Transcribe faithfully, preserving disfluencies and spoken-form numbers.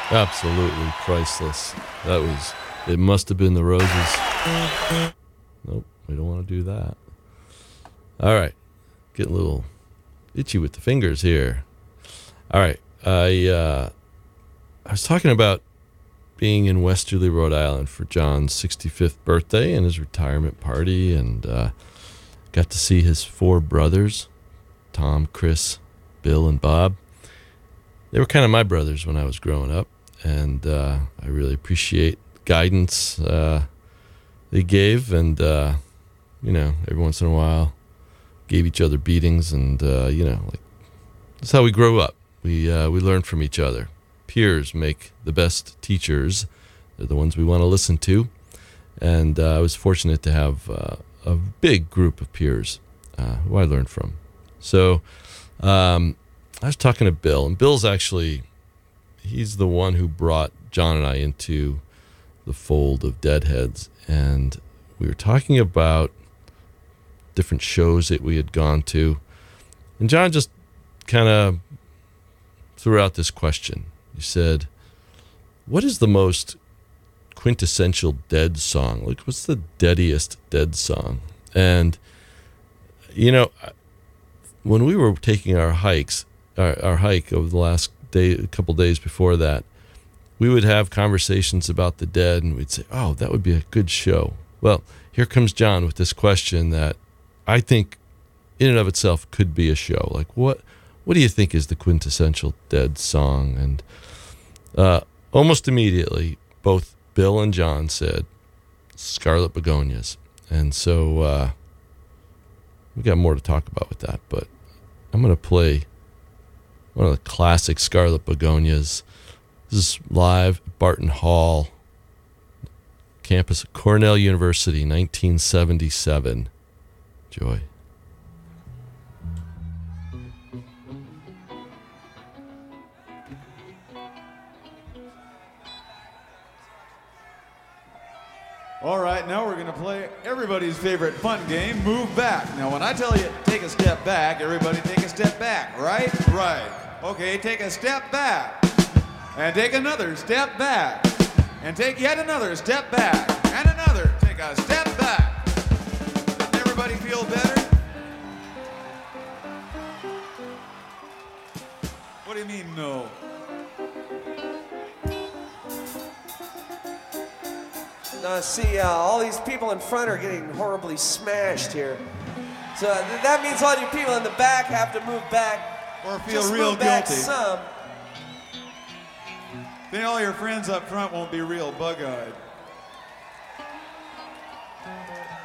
Absolutely priceless. That was, it must have been the Roses. Nope, we don't want to do that. All right, getting a little itchy with the fingers here. All right, I uh, I was talking about being in Westerly, Rhode Island for John's sixty-fifth birthday and his retirement party, and uh, got to see his four brothers, Tom, Chris, Bill, and Bob. They were kind of my brothers when I was growing up, and uh, I really appreciate the guidance uh, they gave, and, uh, you know, every once in a while gave each other beatings, and, uh, you know, like, that's how we grow up. We, uh, we learn from each other. Peers make the best teachers. They're the ones we want to listen to, and uh, I was fortunate to have uh, a big group of peers uh, who I learned from. So, um, I was talking to Bill, and Bill's actually, he's the one who brought John and I into the fold of Deadheads, and we were talking about different shows that we had gone to, and John just kind of threw out this question. He said, what is the most quintessential Dead song? Like, what's the deadiest Dead song? And, you know, when we were taking our hikes, Our, our hike over the last day, a couple days before that, we would have conversations about the Dead, and we'd say, oh, that would be a good show. Well, here comes John with this question that I think in and of itself could be a show. Like, what what do you think is the quintessential Dead song? And uh, almost immediately, both Bill and John said Scarlet Begonias. And so uh, we got more to talk about with that, but I'm going to play one of the classic Scarlet Begonias. This is live at Barton Hall, campus of Cornell University, nineteen seventy-seven. Enjoy. All right, now we're going to play everybody's favorite fun game, Move Back. Now, when I tell you take a step back, everybody take a step back, right? Right. Okay, take a step back. And take another step back. And take yet another step back. And another. Take a step back. Doesn't everybody feel better? What do you mean, no? Uh, see, uh, all these people in front are getting horribly smashed here. So uh, th- that means all you people in the back have to move back. Or feel Just real move back guilty. some. Then all your friends up front won't be real bug-eyed.